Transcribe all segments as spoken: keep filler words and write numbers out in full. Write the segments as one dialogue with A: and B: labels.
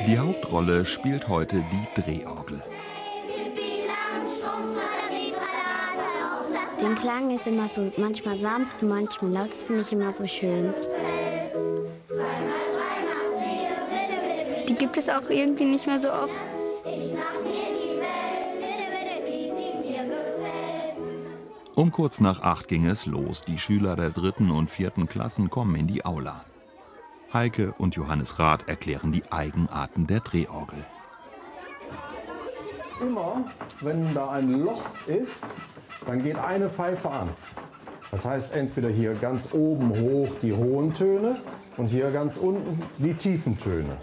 A: Die Hauptrolle spielt heute die Drehorgel.
B: Der Klang ist immer so manchmal sanft, manchmal laut. Das finde ich immer so schön. Die gibt es auch irgendwie nicht mehr so oft.
A: Um kurz nach acht ging es los. Die Schüler der dritten und vierten Klassen kommen in die Aula. Heike und Johannes Rath erklären die Eigenarten der Drehorgel.
C: Immer, wenn da ein Loch ist, dann geht eine Pfeife an. Das heißt, entweder hier ganz oben hoch die hohen Töne und hier ganz unten die tiefen Töne.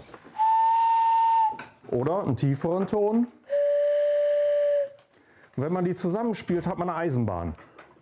C: Oder einen tieferen Ton. Und wenn man die zusammenspielt, hat man eine Eisenbahn.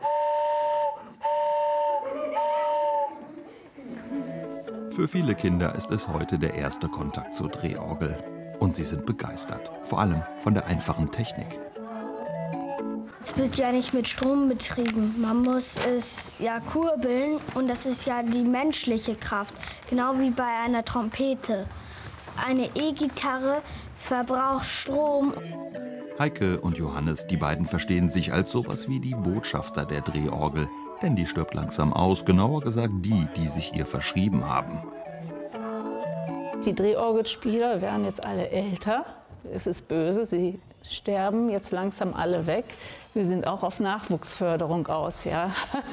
A: Für viele Kinder ist es heute der erste Kontakt zur Drehorgel. Und sie sind begeistert, vor allem von der einfachen Technik.
B: Es wird ja nicht mit Strom betrieben. Man muss es ja kurbeln und das ist ja die menschliche Kraft, genau wie bei einer Trompete. Eine E-Gitarre verbraucht Strom.
A: Heike und Johannes, die beiden verstehen sich als sowas wie die Botschafter der Drehorgel. Denn die stirbt langsam aus, genauer gesagt die, die sich ihr verschrieben haben.
D: Die Drehorgelspieler werden jetzt alle älter. Es ist böse, sie sterben jetzt langsam alle weg. Wir sind auch auf Nachwuchsförderung aus, ja.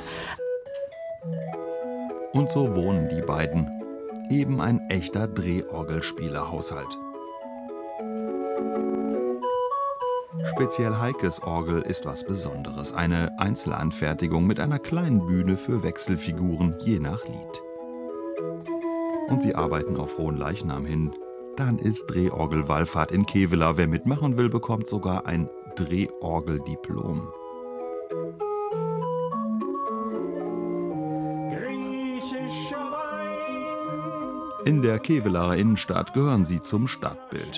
A: Und so wohnen die beiden. Eben ein echter Drehorgelspielerhaushalt. Speziell Heikes Orgel ist was Besonderes. Eine Einzelanfertigung mit einer kleinen Bühne für Wechselfiguren, je nach Lied. Und sie arbeiten auf Fronleichnam hin. Dann ist Drehorgelwallfahrt in Kevela. Wer mitmachen will, bekommt sogar ein Drehorgeldiplom. In der Kevelaer Innenstadt gehören sie zum Stadtbild.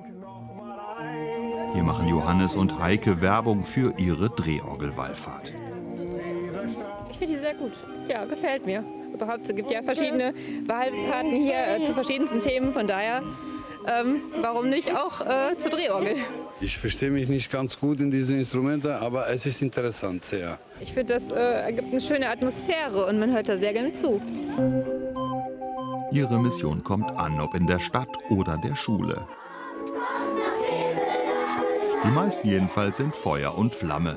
A: Hier machen Johannes und Heike Werbung für ihre Drehorgelwallfahrt.
E: Ich finde die sehr gut. Ja, gefällt mir. Überhaupt, es gibt ja verschiedene Wallfahrten hier äh, zu verschiedensten Themen. Von daher, ähm, warum nicht auch äh, zur Drehorgel?
F: Ich verstehe mich nicht ganz gut in diese Instrumente, aber es ist interessant sehr.
E: Ich finde, das äh, ergibt eine schöne Atmosphäre und man hört da sehr gerne zu.
A: Ihre Mission kommt an, ob in der Stadt oder der Schule. Die meisten jedenfalls sind Feuer und Flamme.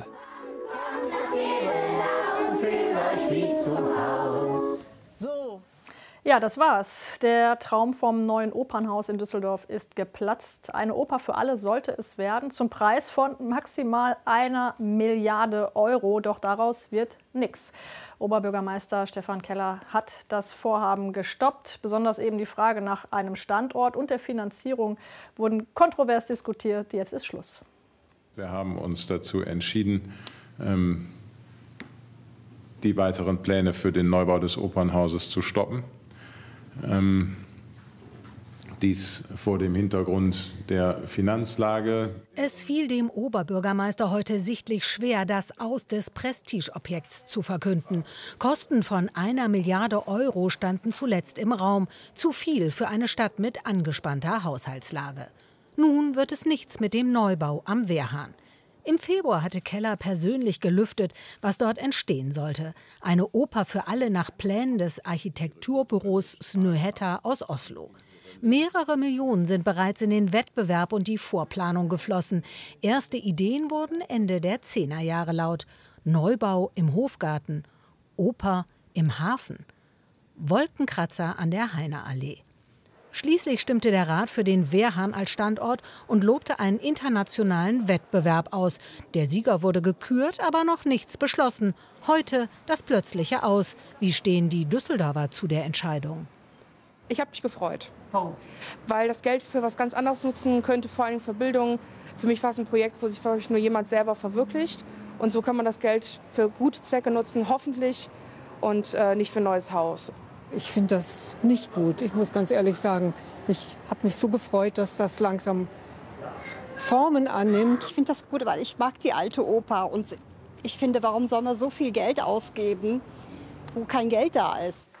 G: So. Ja, das war's. Der Traum vom neuen Opernhaus in Düsseldorf ist geplatzt. Eine Oper für alle sollte es werden, zum Preis von maximal einer Milliarde Euro. Doch daraus wird nichts. Oberbürgermeister Stefan Keller hat das Vorhaben gestoppt. Besonders eben die Frage nach einem Standort und der Finanzierung wurden kontrovers diskutiert. Jetzt ist Schluss.
H: Wir haben uns dazu entschieden, die weiteren Pläne für den Neubau des Opernhauses zu stoppen. Dies vor dem Hintergrund der Finanzlage.
I: Es fiel dem Oberbürgermeister heute sichtlich schwer, das Aus des Prestigeobjekts zu verkünden. Kosten von einer Milliarde Euro standen zuletzt im Raum. Zu viel für eine Stadt mit angespannter Haushaltslage. Nun wird es nichts mit dem Neubau am Wehrhahn. Im Februar hatte Keller persönlich gelüftet, was dort entstehen sollte. Eine Oper für alle nach Plänen des Architekturbüros Snøhetta aus Oslo. Mehrere Millionen sind bereits in den Wettbewerb und die Vorplanung geflossen. Erste Ideen wurden Ende der Zehnerjahre laut. Neubau im Hofgarten, Oper im Hafen, Wolkenkratzer an der Heinerallee. Schließlich stimmte der Rat für den Wehrhahn als Standort und lobte einen internationalen Wettbewerb aus. Der Sieger wurde gekürt, aber noch nichts beschlossen. Heute das plötzliche Aus. Wie stehen die Düsseldorfer zu der Entscheidung?
J: Ich habe mich gefreut.
G: Warum?
J: Weil das Geld für was ganz anderes nutzen könnte, vor allem für Bildung. Für mich war es ein Projekt, wo sich wirklich nur jemand selber verwirklicht. Und so kann man das Geld für gute Zwecke nutzen, hoffentlich, und äh, nicht für ein neues Haus.
K: Ich finde das nicht gut. Ich muss ganz ehrlich sagen, ich habe mich so gefreut, dass das langsam Formen annimmt.
L: Ich finde das gut, weil ich mag die alte Oper. Und ich finde, warum soll man so viel Geld ausgeben, wo kein Geld da ist?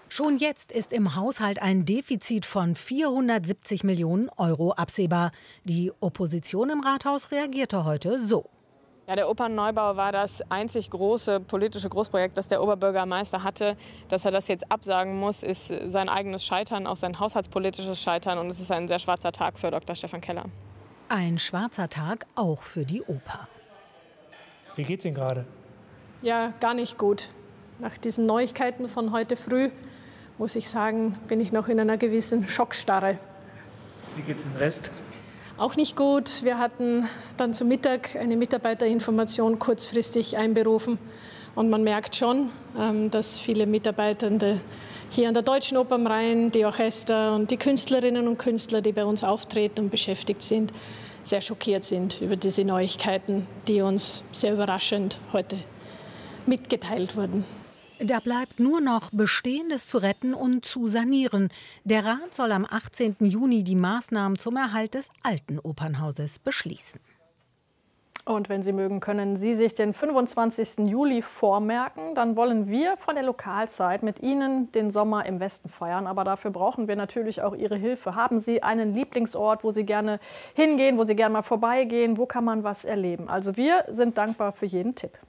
I: Schon jetzt ist im Haushalt ein Defizit von vierhundertsiebzig Millionen Euro absehbar. Die Opposition im Rathaus reagierte heute so.
M: Ja, der Opernneubau war das einzig große politische Großprojekt, das der Oberbürgermeister hatte. Dass er das jetzt absagen muss, ist sein eigenes Scheitern, auch sein haushaltspolitisches Scheitern. Und es ist ein sehr schwarzer Tag für Doktor Stefan Keller.
I: Ein schwarzer Tag auch für die Oper.
N: Wie geht's Ihnen gerade?
G: Ja, gar nicht gut. Nach diesen Neuigkeiten von heute früh, muss ich sagen, bin ich noch in einer gewissen Schockstarre.
N: Wie geht's dem Rest?
G: Auch nicht gut. Wir hatten dann zu Mittag eine Mitarbeiterinformation kurzfristig einberufen. Und man merkt schon, dass viele Mitarbeitende hier an der Deutschen Oper am Rhein, die Orchester und die Künstlerinnen und Künstler, die bei uns auftreten und beschäftigt sind, sehr schockiert sind über diese Neuigkeiten, die uns sehr überraschend heute mitgeteilt wurden.
I: Da bleibt nur noch Bestehendes zu retten und zu sanieren. Der Rat soll am achtzehnten Juni die Maßnahmen zum Erhalt des alten Opernhauses beschließen.
G: Und wenn Sie mögen, können Sie sich den fünfundzwanzigsten Juli vormerken. Dann wollen wir von der Lokalzeit mit Ihnen den Sommer im Westen feiern. Aber dafür brauchen wir natürlich auch Ihre Hilfe. Haben Sie einen Lieblingsort, wo Sie gerne hingehen, wo Sie gerne mal vorbeigehen? Wo kann man was erleben? Also wir sind dankbar für jeden Tipp.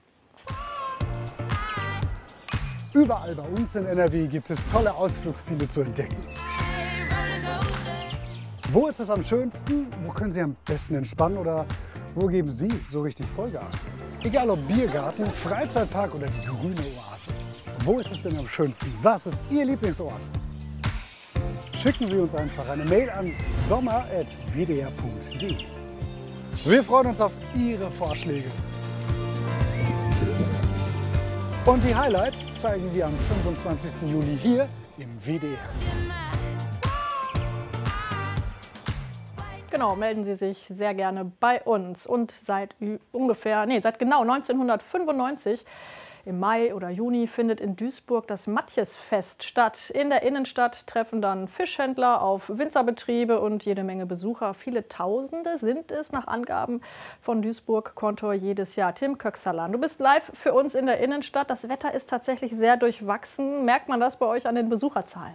O: Überall bei uns in N R W gibt es tolle Ausflugsziele zu entdecken. Wo ist es am schönsten? Wo können Sie am besten entspannen? Oder wo geben Sie so richtig Vollgas? Egal ob Biergarten, Freizeitpark oder die grüne Oase. Wo ist es denn am schönsten? Was ist Ihr Lieblingsort? Schicken Sie uns einfach eine Mail an sommer at w d r punkt d e. Wir freuen uns auf Ihre Vorschläge. Und die Highlights zeigen wir am fünfundzwanzigsten Juli hier im W D R.
G: Genau, melden Sie sich sehr gerne bei uns. Und seit ungefähr, nee, seit genau neunzehnhundertfünfundneunzig im Mai oder Juni findet in Duisburg das Matjesfest statt. In der Innenstadt treffen dann Fischhändler auf Winzerbetriebe und jede Menge Besucher. Viele Tausende sind es nach Angaben von Duisburg-Kontor jedes Jahr. Tim Köxerlan, du bist live für uns in der Innenstadt. Das Wetter ist tatsächlich sehr durchwachsen. Merkt man das bei euch an den Besucherzahlen?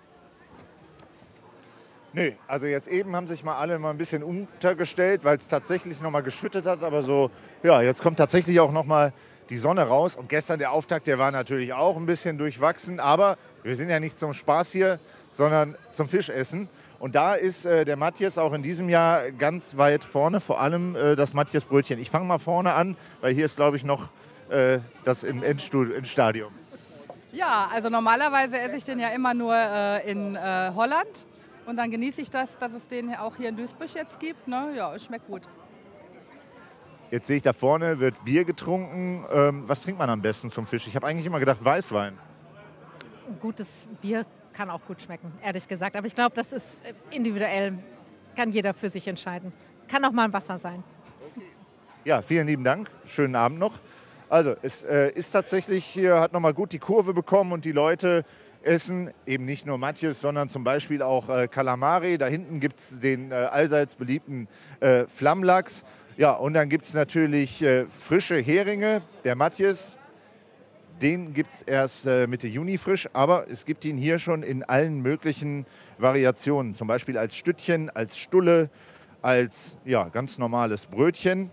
P: Nö, also jetzt eben haben sich mal alle mal ein bisschen untergestellt, weil es tatsächlich noch mal geschüttet hat. Aber so, ja, jetzt kommt tatsächlich auch noch mal die Sonne raus. Und gestern der Auftakt, der war natürlich auch ein bisschen durchwachsen. Aber wir sind ja nicht zum Spaß hier, sondern zum Fischessen. Und da ist äh, der Matjes auch in diesem Jahr ganz weit vorne, vor allem äh, das Matjesbrötchen. Ich fange mal vorne an, weil hier ist, glaube ich, noch äh, das im Endstadium.
Q: Ja, also normalerweise esse ich den ja immer nur äh, in äh, Holland. Und dann genieße ich das, dass es den auch hier in Duisburg jetzt gibt. Ne? Ja, es schmeckt gut.
P: Jetzt sehe ich, da vorne wird Bier getrunken. Ähm, was trinkt man am besten zum Fisch? Ich habe eigentlich immer gedacht Weißwein.
R: Gutes Bier kann auch gut schmecken, ehrlich gesagt. Aber ich glaube, das ist individuell. Kann jeder für sich entscheiden. Kann auch mal ein Wasser sein.
P: Ja, vielen lieben Dank. Schönen Abend noch. Also, es äh, ist tatsächlich hier, hat nochmal gut die Kurve bekommen und die Leute essen eben nicht nur Matjes, sondern zum Beispiel auch äh, Kalamari. Da hinten gibt es den äh, allseits beliebten äh, Flammlachs. Ja, und dann gibt es natürlich äh, frische Heringe, der Matjes. Den gibt es erst äh, Mitte Juni frisch, aber es gibt ihn hier schon in allen möglichen Variationen. Zum Beispiel als Stüttchen, als Stulle, als ja, ganz normales Brötchen.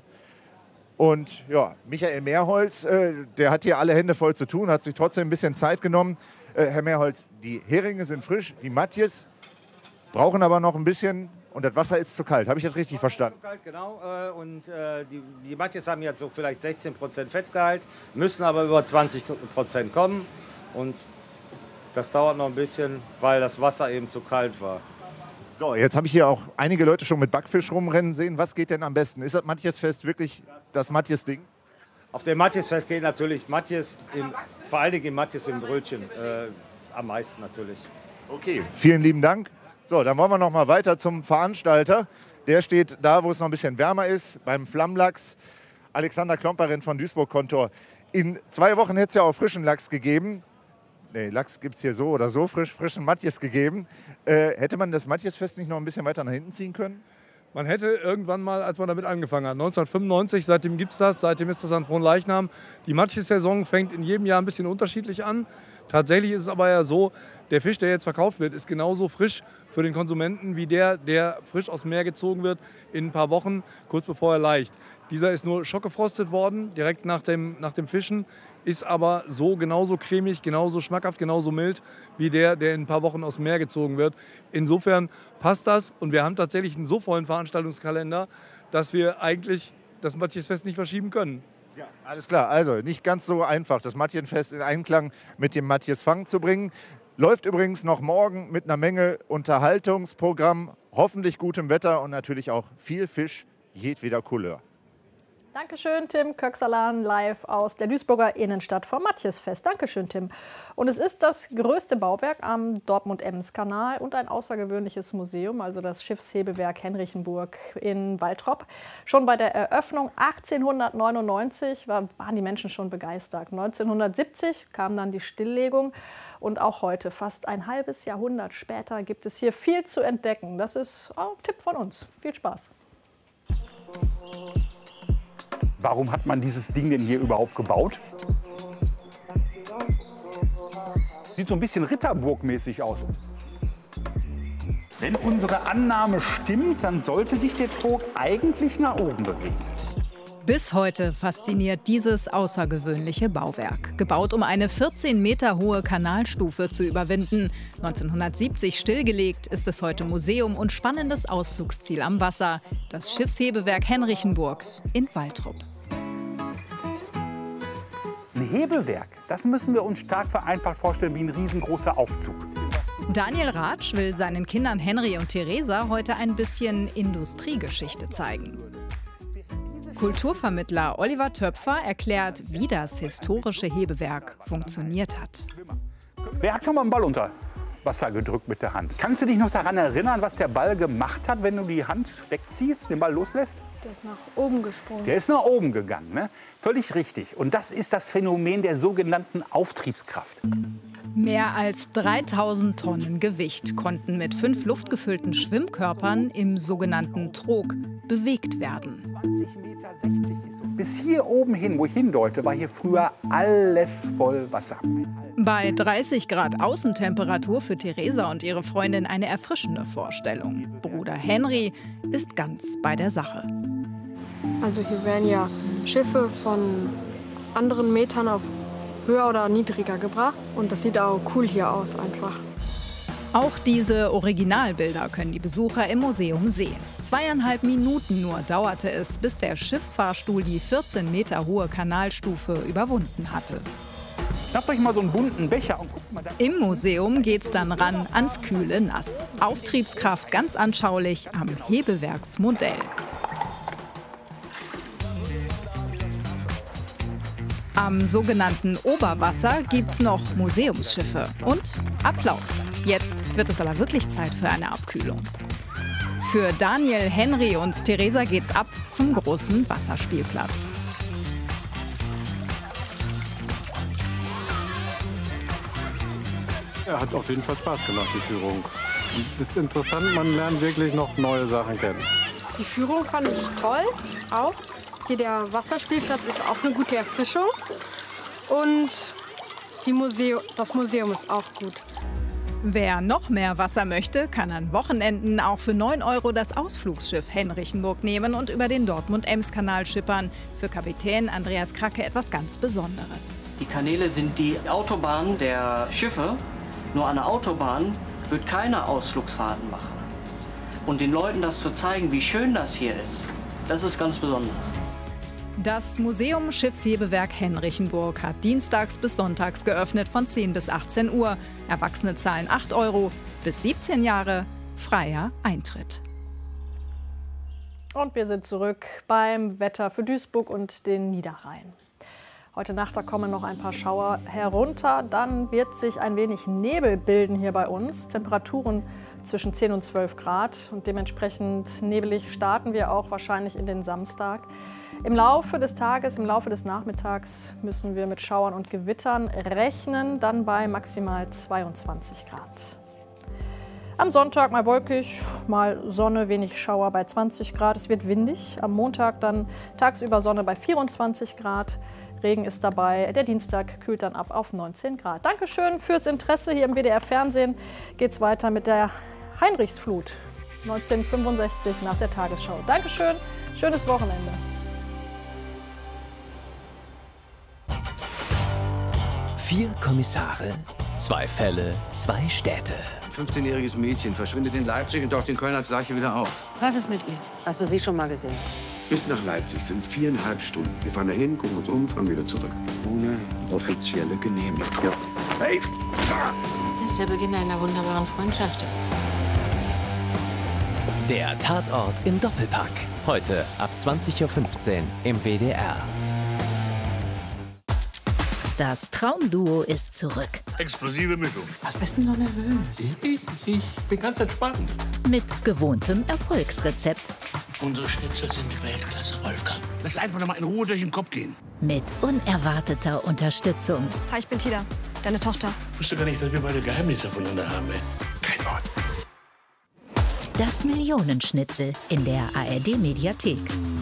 P: Und ja, Michael Mehrholz, äh, der hat hier alle Hände voll zu tun, hat sich trotzdem ein bisschen Zeit genommen. Äh, Herr Mehrholz, die Heringe sind frisch, die Matjes brauchen aber noch ein bisschen und das Wasser ist zu kalt. Habe ich das richtig verstanden?
S: Zu kalt, genau. Äh, und äh, die, die Matjes haben jetzt so vielleicht sechzehn Prozent Fettgehalt, müssen aber über zwanzig Prozent kommen. Und das dauert noch ein bisschen, weil das Wasser eben zu kalt war.
P: So, jetzt habe ich hier auch einige Leute schon mit Backfisch rumrennen sehen. Was geht denn am besten? Ist das Matjesfest wirklich das Matjes-Ding?
S: Auf dem Matjesfest geht natürlich Matjes, im, vor allen Dingen im Matjes im Brötchen, äh, am meisten natürlich.
P: Okay, vielen lieben Dank. So, dann wollen wir noch mal weiter zum Veranstalter. Der steht da, wo es noch ein bisschen wärmer ist, beim Flammlachs. Alexander Klomper rennt von Duisburg-Kontor. In zwei Wochen hätte es ja auch frischen Lachs gegeben. Nee, Lachs gibt es hier so oder so, frisch, frischen Matjes gegeben. Äh, hätte man das Matjesfest nicht noch ein bisschen weiter nach hinten ziehen können?
T: Man hätte irgendwann mal, als man damit angefangen hat, neunzehnhundertfünfundneunzig, seitdem gibt es das, seitdem ist das an Fronleichnam. Die Matjes-Saison fängt in jedem Jahr ein bisschen unterschiedlich an. Tatsächlich ist es aber ja so, der Fisch, der jetzt verkauft wird, ist genauso frisch für den Konsumenten wie der, der frisch aus dem Meer gezogen wird in ein paar Wochen, kurz bevor er laicht. Dieser ist nur schockgefrostet worden, direkt nach dem, nach dem Fischen, ist aber so genauso cremig, genauso schmackhaft, genauso mild wie der, der in ein paar Wochen aus dem Meer gezogen wird. Insofern passt das und wir haben tatsächlich einen so vollen Veranstaltungskalender, dass wir eigentlich das Matjesfest nicht verschieben können.
P: Ja, alles klar. Also nicht ganz so einfach, das Matjesfest in Einklang mit dem Matjesfang zu bringen. Läuft übrigens noch morgen mit einer Menge Unterhaltungsprogramm, hoffentlich gutem Wetter und natürlich auch viel Fisch jedweder Couleur.
G: Dankeschön, Tim Köksalan, live aus der Duisburger Innenstadt vom Matjesfest. Dankeschön, Tim. Und es ist das größte Bauwerk am Dortmund-Ems-Kanal und ein außergewöhnliches Museum, also das Schiffshebewerk Henrichenburg in Waltrop. Schon bei der Eröffnung achtzehnhundertneunundneunzig waren die Menschen schon begeistert. neunzehnhundertsiebzig kam dann die Stilllegung. Und auch heute, fast ein halbes Jahrhundert später, gibt es hier viel zu entdecken. Das ist auch ein Tipp von uns. Viel Spaß.
U: Warum hat man dieses Ding denn hier überhaupt gebaut? Sieht so ein bisschen Ritterburgmäßig aus. Wenn unsere Annahme stimmt, dann sollte sich der Trog eigentlich nach oben bewegen.
V: Bis heute fasziniert dieses außergewöhnliche Bauwerk. Gebaut, um eine vierzehn Meter hohe Kanalstufe zu überwinden. neunzehnhundertsiebzig stillgelegt, ist es heute Museum und spannendes Ausflugsziel am Wasser. Das Schiffshebewerk Henrichenburg in Waltrop.
U: Ein Hebewerk, das müssen wir uns stark vereinfacht vorstellen wie ein riesengroßer Aufzug.
V: Daniel Ratsch will seinen Kindern Henry und Theresa heute ein bisschen Industriegeschichte zeigen. Kulturvermittler Oliver Töpfer erklärt, wie das historische Hebewerk funktioniert hat.
U: Wer hat schon mal einen Ball unter Wasser gedrückt mit der Hand? Kannst du dich noch daran erinnern, was der Ball gemacht hat, wenn du die Hand wegziehst, den Ball loslässt?
B: Der ist nach oben gesprungen.
U: Der ist nach oben gegangen, ne? Völlig richtig. Und das ist das Phänomen der sogenannten Auftriebskraft.
V: Mehr als dreitausend Tonnen Gewicht konnten mit fünf luftgefüllten Schwimmkörpern im sogenannten Trog bewegt werden.
U: zwanzig Meter sechzig ist so. Bis hier oben hin, wo ich hindeute, war hier früher alles voll Wasser.
V: Bei dreißig Grad Außentemperatur für Theresa und ihre Freundin eine erfrischende Vorstellung. Bruder Henry ist ganz bei der Sache.
W: Also hier werden ja Schiffe von anderen Metern auf höher oder niedriger gebracht und das sieht auch cool hier aus einfach.
V: Auch diese Originalbilder können die Besucher im Museum sehen. Zweieinhalb Minuten nur dauerte es, bis der Schiffsfahrstuhl die vierzehn Meter hohe Kanalstufe überwunden hatte.
U: Schnappt euch mal so einen bunten Becher und guckt mal da.
V: Im Museum geht's dann ran ans kühle Nass. Auftriebskraft ganz anschaulich am Hebewerksmodell. Am sogenannten Oberwasser gibt's noch Museumsschiffe und Applaus. Jetzt wird es aber wirklich Zeit für eine Abkühlung. Für Daniel, Henry und Theresa geht's ab zum großen Wasserspielplatz.
X: Ja, hat auf jeden Fall Spaß gemacht, die Führung. Es ist interessant, man lernt wirklich noch neue Sachen kennen.
W: Die Führung fand ich toll, auch. Hier der Wasserspielplatz ist auch eine gute Erfrischung. Und die Museo- das Museum ist auch gut.
V: Wer noch mehr Wasser möchte, kann an Wochenenden auch für neun Euro das Ausflugsschiff Henrichenburg nehmen und über den Dortmund-Ems-Kanal schippern. Für Kapitän Andreas Kracke etwas ganz Besonderes.
Y: Die Kanäle sind die Autobahn der Schiffe. Nur eine Autobahn wird keine Ausflugsfahrten machen. Und den Leuten das zu zeigen, wie schön das hier ist, das ist ganz besonders.
V: Das Museum Schiffshebewerk Henrichenburg hat dienstags bis sonntags geöffnet von zehn bis achtzehn Uhr. Erwachsene zahlen acht Euro, bis siebzehn Jahre freier Eintritt.
G: Und wir sind zurück beim Wetter für Duisburg und den Niederrhein. Heute Nacht da kommen noch ein paar Schauer herunter. Dann wird sich ein wenig Nebel bilden hier bei uns. Temperaturen zwischen zehn und zwölf Grad. Und dementsprechend nebelig starten wir auch wahrscheinlich in den Samstag. Im Laufe des Tages, im Laufe des Nachmittags müssen wir mit Schauern und Gewittern rechnen. Dann bei maximal zweiundzwanzig Grad. Am Sonntag mal wolkig, mal Sonne, wenig Schauer bei zwanzig Grad. Es wird windig. Am Montag dann tagsüber Sonne bei vierundzwanzig Grad. Regen ist dabei. Der Dienstag kühlt dann ab auf neunzehn Grad. Dankeschön fürs Interesse. Hier im W D R-Fernsehen geht es weiter mit der Heinrichsflut neunzehnhundertfünfundsechzig nach der Tagesschau. Dankeschön, schönes Wochenende.
A: Vier Kommissare, zwei Fälle, zwei Städte.
C: Ein fünfzehnjähriges Mädchen verschwindet in Leipzig und taucht in Köln als Leiche wieder auf.
D: Was ist mit ihr? Hast du sie schon mal gesehen?
C: Bis nach Leipzig sind es viereinhalb Stunden. Wir fahren dahin, gucken uns um, fahren wieder zurück. Ohne offizielle Genehmigung. Ja. Hey!
D: Das ist der Beginn einer wunderbaren Freundschaft.
A: Der Tatort im Doppelpack. Heute ab zwanzig Uhr fünfzehn im W D R.
E: Das Traumduo ist zurück.
F: Explosive Mischung.
D: Was bist du denn so nervös?
F: Ich, ich bin ganz entspannt.
E: Mit gewohntem Erfolgsrezept.
F: Unsere Schnitzel sind Weltklasse, Wolfgang. Lass einfach noch mal in Ruhe durch den Kopf gehen.
E: Mit unerwarteter Unterstützung.
Z: Hi, ich bin Tila, deine Tochter.
F: Ich wusste gar nicht, dass wir beide Geheimnisse voneinander haben. Ey. Kein Wort.
E: Das Millionenschnitzel in der A R D-Mediathek.